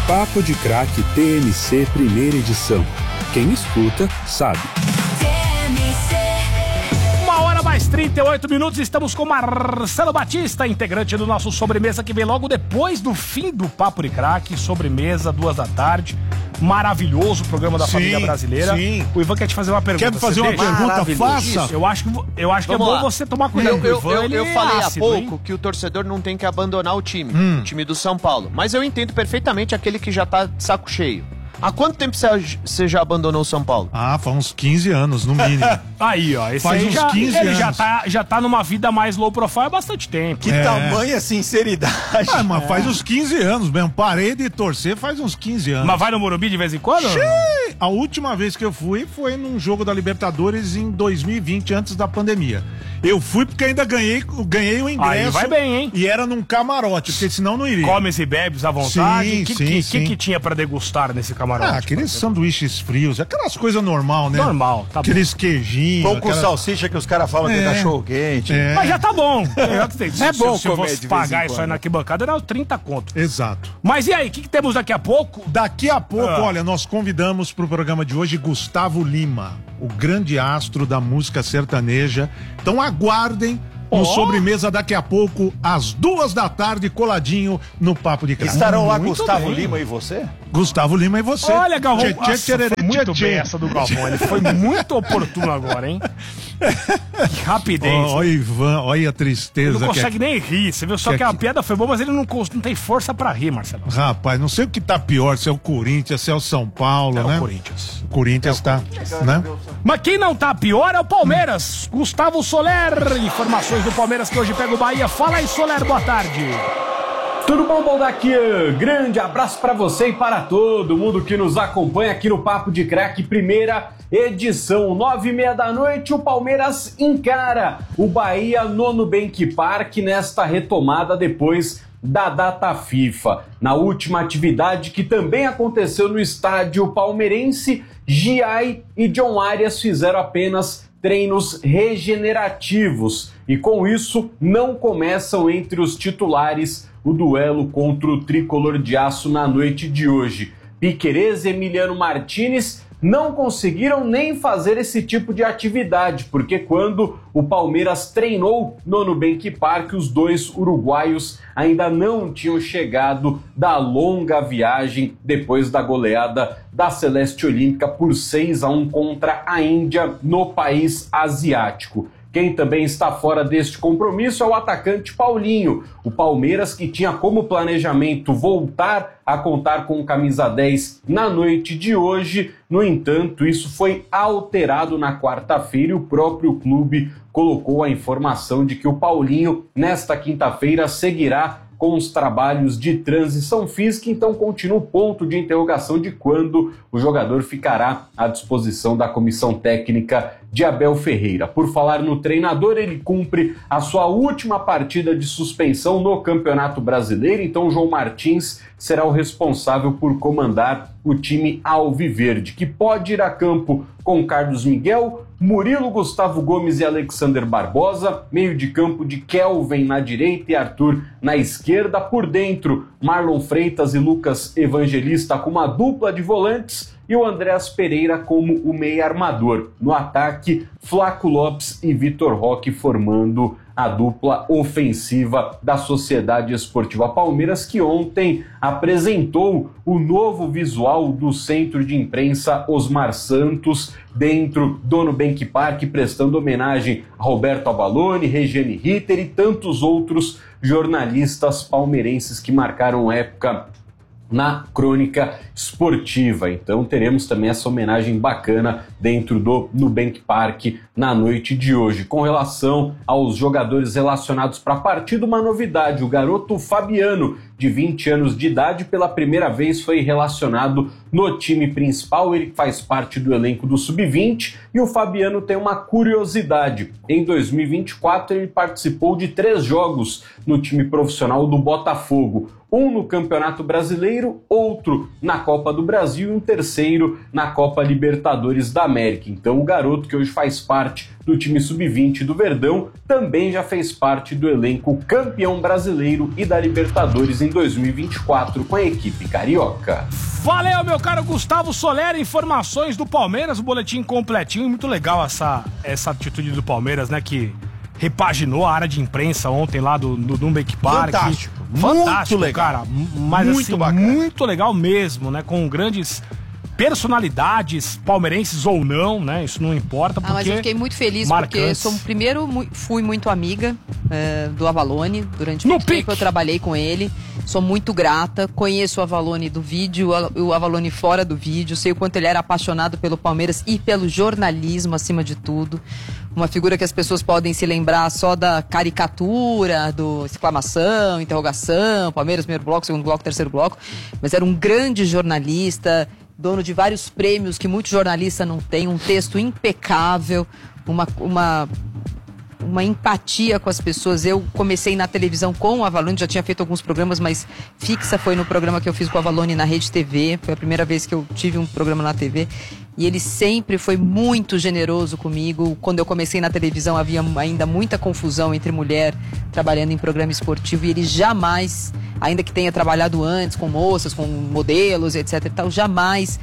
Papo de Craque TMC primeira edição. Quem escuta, sabe. Mais 38 minutos, estamos com Marcelo Batista, integrante do nosso Sobremesa, que vem logo depois do fim do Papo de Craque, Sobremesa, 2h. Maravilhoso programa da família brasileira. Sim. O Ivan quer te fazer uma pergunta. Quer fazer uma pergunta? Faça. Eu acho que é bom você tomar cuidado. Eu falei há pouco que o torcedor não tem que abandonar o time do São Paulo. Mas eu entendo perfeitamente aquele que já tá de saco cheio. Há quanto tempo você já abandonou o São Paulo? Faz uns 15 anos, no mínimo. Aí, ó. Esse faz aí uns 15 ele anos. já tá numa vida mais low profile há bastante tempo. Que tamanha sinceridade. Mas faz uns 15 anos mesmo. Parei de torcer faz uns 15 anos. Mas vai no Morumbi de vez em quando? A última vez que eu fui foi num jogo da Libertadores em 2020, antes da pandemia. Eu fui porque ainda ganhei o ingresso. Aí vai bem, hein? E era num camarote, porque senão não iria. Comes e bebes à vontade. Sim, O que tinha pra degustar nesse camarote? Aqueles sanduíches frios, aquelas coisas normal, né? Normal, tá bom. Aqueles queijinhos. Pão com salsicha que os caras falam que é cachorro quente. Mas já tá bom. É bom se eu comer fosse de vez pagar em isso aí quando. na arquibancada, era 30 conto. Exato. Mas e aí, o que temos daqui a pouco? Daqui a pouco, olha, nós convidamos pro programa de hoje Gustavo Lima, o grande astro da música sertaneja. Então aguardem no Sobremesa daqui a pouco, às 2h, coladinho no Papo de Craque. Estarão lá Muito Gustavo bem. Lima e você? Gustavo Lima e você. Olha, Galvão, foi muito tchê. bem essa do Galvão. Ele foi muito oportuno agora, hein? Que rapidez. Olha, Ivan, olha a tristeza. Ele não consegue nem rir. Você viu só que a piada foi boa, mas ele não tem força pra rir, Marcelo. Rapaz, não sei o que tá pior, se é o Corinthians, se é o São Paulo, né? O Corinthians. O Corinthians tá, né? Mas quem não tá pior é o Palmeiras. Gustavo Soler. Informações do Palmeiras que hoje pega o Bahia. Fala aí, Soler, boa tarde. Tudo bom, Baldaquian? Grande abraço para você e para todo mundo que nos acompanha aqui no Papo de Craque, primeira edição, 9h30 o Palmeiras encara o Bahia no Nubank Park nesta retomada depois da data FIFA. Na última atividade que também aconteceu no estádio palmeirense, Giai e John Arias fizeram apenas treinos regenerativos e com isso não começam entre os titulares o duelo contra o Tricolor de Aço na noite de hoje. Piquerez e Emiliano Martínez não conseguiram nem fazer esse tipo de atividade, porque quando o Palmeiras treinou no Nubank Park, os dois uruguaios ainda não tinham chegado da longa viagem depois da goleada da Celeste Olímpica por 6-1 contra a Índia no país asiático. Quem também está fora deste compromisso é o atacante Paulinho. O Palmeiras, que tinha como planejamento voltar a contar com o camisa 10 na noite de hoje. No entanto, isso foi alterado na quarta-feira e o próprio clube colocou a informação de que o Paulinho, nesta quinta-feira, seguirá com os trabalhos de transição física, então continua o ponto de interrogação de quando o jogador ficará à disposição da comissão técnica de Abel Ferreira. Por falar no treinador, ele cumpre a sua última partida de suspensão no Campeonato Brasileiro, então João Martins será o responsável por comandar o time alviverde, que pode ir a campo com Carlos Miguel, Murilo, Gustavo Gomes e Alexander Barbosa, meio de campo de Kelvin na direita e Arthur na esquerda, por dentro Marlon Freitas e Lucas Evangelista com uma dupla de volantes e o Andréas Pereira como o meia armador. No ataque, Flaco Lopes e Vitor Roque formando a dupla ofensiva da Sociedade Esportiva Palmeiras, que ontem apresentou o novo visual do centro de imprensa Osmar Santos dentro do Nubank Park, prestando homenagem a Roberto Avalone, Regiane Ritter e tantos outros jornalistas palmeirenses que marcaram época na crônica esportiva. Então teremos também essa homenagem bacana dentro do Nubank Park na noite de hoje. Com relação aos jogadores relacionados para a partida, uma novidade: o garoto Fabiano, de 20 anos de idade, pela primeira vez foi relacionado no time principal. Ele faz parte do elenco do Sub-20 e o Fabiano tem uma curiosidade. Em 2024 ele participou de 3 jogos no time profissional do Botafogo. Um no Campeonato Brasileiro, outro na Copa do Brasil e um terceiro na Copa Libertadores da América. Então o garoto, que hoje faz parte do time Sub-20 do Verdão, também já fez parte do elenco campeão brasileiro e da Libertadores em 2024 com a equipe carioca. Valeu, meu caro Gustavo Soler, informações do Palmeiras, o boletim completinho, muito legal essa atitude do Palmeiras, né, que repaginou a área de imprensa ontem lá do Nubank Park. Fantástico. Fantástico, Muito legal. cara, mas Muito assim, bacana. muito legal mesmo, né, com grandes personalidades, palmeirenses ou não, né, isso não importa, porque... mas eu fiquei muito feliz marcantes. porque fui muito amiga do Avalone, durante muito tempo eu trabalhei com ele, sou muito grata, conheço o Avalone do vídeo, o Avalone fora do vídeo, sei o quanto ele era apaixonado pelo Palmeiras e pelo jornalismo acima de tudo, uma figura que as pessoas podem se lembrar só da caricatura, do exclamação, interrogação, Palmeiras, primeiro bloco, segundo bloco, terceiro bloco, mas era um grande jornalista, dono de vários prêmios que muito jornalista não tem, um texto impecável, uma empatia com as pessoas. Eu comecei na televisão com o Avalone, já tinha feito alguns programas, mas fixa foi no programa que eu fiz com o Avalone na Rede TV, foi a primeira vez que eu tive um programa na TV, e ele sempre foi muito generoso comigo. Quando eu comecei na televisão havia ainda muita confusão entre mulher trabalhando em programa esportivo, e ele jamais, ainda que tenha trabalhado antes com moças, com modelos, etc e tal, jamais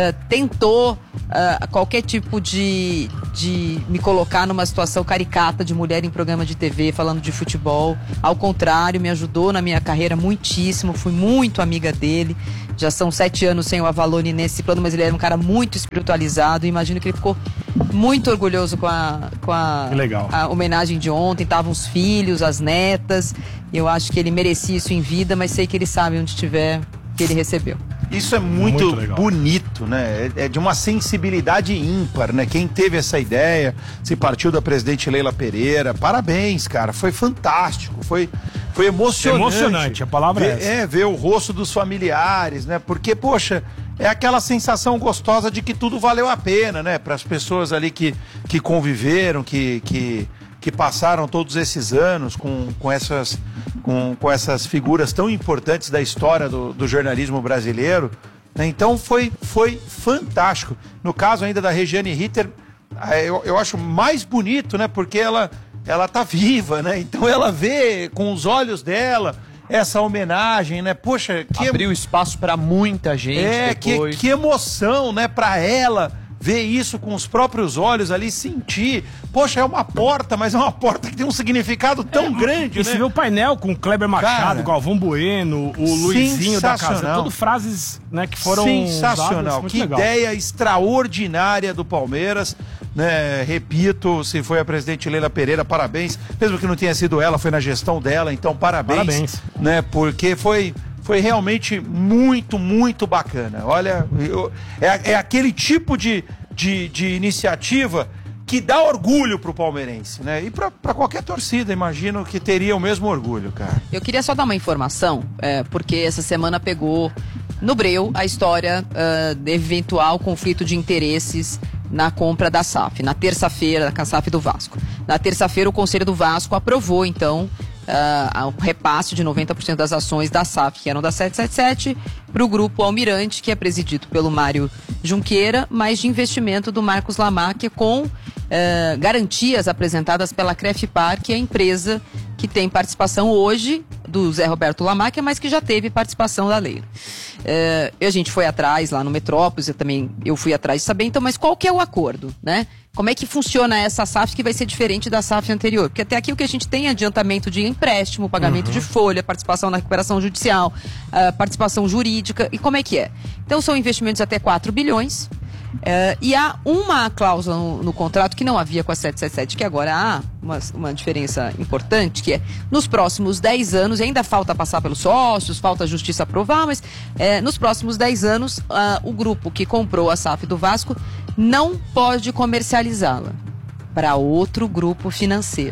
tentou qualquer tipo de me colocar numa situação caricata de mulher em programa de TV falando de futebol. Ao contrário, me ajudou na minha carreira muitíssimo, fui muito amiga dele. Já são 7 anos sem o Avalone nesse plano, mas ele era um cara muito espiritualizado. Imagino que ele ficou muito orgulhoso com a homenagem de ontem. Estavam os filhos, as netas. Eu acho que ele merecia isso em vida, mas sei que ele sabe onde estiver que ele recebeu. Isso é muito bonito, né? É de uma sensibilidade ímpar, né? Quem teve essa ideia, se partiu da presidente Leila Pereira, parabéns, cara, foi fantástico, foi emocionante. Emocionante, a palavra é essa. Ver o rosto dos familiares, né? Porque, poxa, é aquela sensação gostosa de que tudo valeu a pena, né? Para as pessoas ali que conviveram, que passaram todos esses anos com essas figuras tão importantes da história do jornalismo brasileiro, né? Então foi fantástico. No caso ainda da Regiane Ritter, eu acho mais bonito, né? Porque ela tá viva, né? Então ela vê com os olhos dela essa homenagem, né? Poxa, abriu espaço para muita gente depois. Que emoção, né? Para ela ver isso com os próprios olhos ali, sentir. Poxa, é uma porta, mas é uma porta que tem um significado tão grande, né? Você vê o painel com o Kleber Machado, cara, Galvão Bueno, o Luizinho da Casa, tudo frases, né, que foram sensacional. Que legal. Ideia extraordinária do Palmeiras, né? Repito, se foi a presidente Leila Pereira, parabéns. Mesmo que não tenha sido ela, foi na gestão dela, então parabéns. Né? Porque foi realmente muito, muito bacana. Olha, é aquele tipo de iniciativa que dá orgulho pro palmeirense, né? E pra qualquer torcida, imagino que teria o mesmo orgulho, cara. Eu queria só dar uma informação, porque essa semana pegou no breu a história de eventual conflito de interesses na compra da SAF, na terça-feira, da SAF do Vasco. Na terça-feira, o Conselho do Vasco aprovou, então, o repasse de 90% das ações da SAF, que eram da 777, para o Grupo Almirante, que é presidido pelo Mário Junqueira, mas de investimento do Marcos Lamáquia, com garantias apresentadas pela Crefipar, que é a empresa que tem participação hoje do Zé Roberto Lamáquia, mas que já teve participação da Leila. A gente foi atrás lá no Metrópolis, eu fui atrás de saber, então, mas qual que é o acordo, né? Como é que funciona essa SAF que vai ser diferente da SAF anterior? Porque até aqui o que a gente tem é adiantamento de empréstimo, pagamento de folha, participação na recuperação judicial, participação jurídica, e como é que é? Então são investimentos até 4 bilhões, e há uma cláusula no contrato que não havia com a 777, que agora há uma diferença importante, que é nos próximos 10 anos, e ainda falta passar pelos sócios, falta a justiça aprovar, mas nos próximos 10 anos, o grupo que comprou a SAF do Vasco não pode comercializá-la para outro grupo financeiro.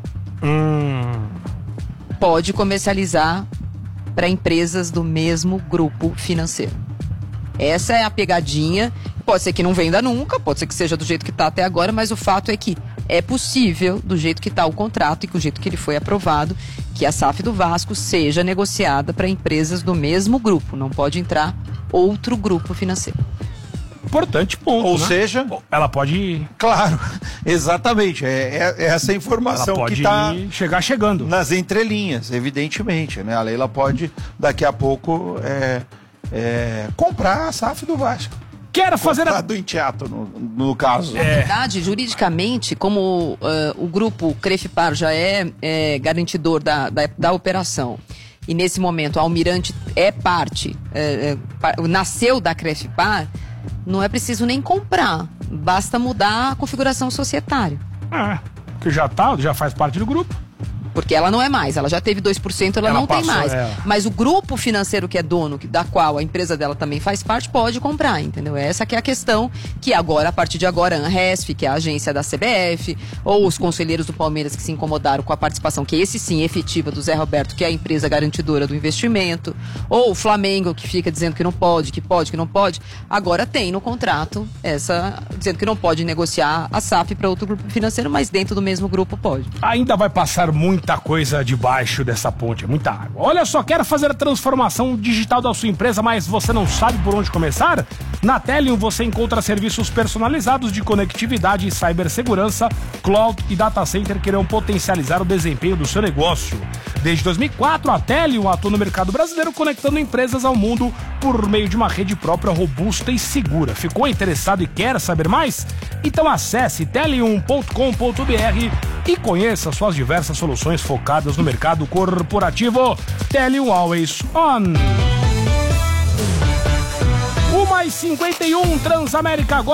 Pode comercializar para empresas do mesmo grupo financeiro. Essa é a pegadinha. Pode ser que não venda nunca, pode ser que seja do jeito que está até agora, mas o fato é que é possível, do jeito que está o contrato e do jeito que ele foi aprovado, que a SAF do Vasco seja negociada para empresas do mesmo grupo. Não pode entrar outro grupo financeiro. importante ponto, Ou né? seja... Ela pode... Claro, exatamente. É essa informação ela pode que está chegar chegando. nas entrelinhas, evidentemente. Né? A Leila pode, daqui a pouco, comprar a SAF do Vasco. Quero fazer a... do Intiato, no caso. Na verdade, juridicamente, como o grupo Crefipar já é garantidor da operação, e nesse momento a Almirante é parte, nasceu da Crefipar, não é preciso nem comprar, basta mudar a configuração societária. Que já faz parte do grupo. Porque ela não é mais, ela já teve 2%, ela não passou, tem mais. Mas o grupo financeiro que é dono, da qual a empresa dela também faz parte, pode comprar, entendeu? Essa que é a questão que agora, a partir de agora, a Anresf, que é a agência da CBF, ou os conselheiros do Palmeiras que se incomodaram com a participação, que esse sim, efetiva, do Zé Roberto, que é a empresa garantidora do investimento, ou o Flamengo, que fica dizendo que não pode, que não pode, agora tem no contrato dizendo que não pode negociar a SAF para outro grupo financeiro, mas dentro do mesmo grupo pode. Ainda vai passar muita coisa debaixo dessa ponte, muita água. Olha só, quer fazer a transformação digital da sua empresa, mas você não sabe por onde começar? Na Telium você encontra serviços personalizados de conectividade e cibersegurança, cloud e data center que irão potencializar o desempenho do seu negócio. Desde 2004, a Telium atua no mercado brasileiro conectando empresas ao mundo por meio de uma rede própria robusta e segura. Ficou interessado e quer saber mais? Então acesse telium.com.br e conheça suas diversas soluções focadas no mercado corporativo. Telium Always On. 1h51, Transamérica agora.